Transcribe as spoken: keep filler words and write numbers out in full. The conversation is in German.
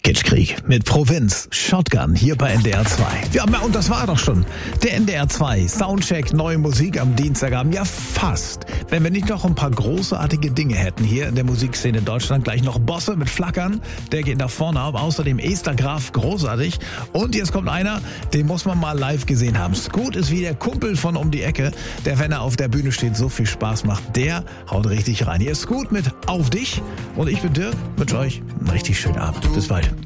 Kitschkrieg mit Provinz Shotgun hier bei N D R zwei. Ja, und das war doch schon der N D R zwei Soundcheck, neue Musik am Dienstagabend. Ja, fast. Wenn wir nicht noch ein paar großartige Dinge hätten hier in der Musikszene in Deutschland. Gleich noch Bosse mit Flackern, der geht nach vorne ab. Außerdem Esther Graf, großartig. Und jetzt kommt einer, den muss man mal live gesehen haben. Scoot ist wie der Kumpel von um die Ecke, der, wenn er auf der Bühne steht, so viel Spaß macht. Der haut richtig rein. Hier ist Scoot mit Auf dich. Und ich bin Dirk, wünsche euch einen richtig schönen Abend. Bis bald.